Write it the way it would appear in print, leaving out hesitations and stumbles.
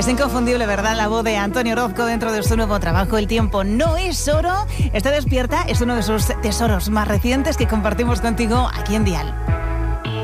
Es inconfundible, ¿verdad? La voz de Antonio Orozco dentro de su nuevo trabajo, El tiempo no es oro. Este Despierta es uno de sus tesoros más recientes que compartimos contigo aquí en Dial.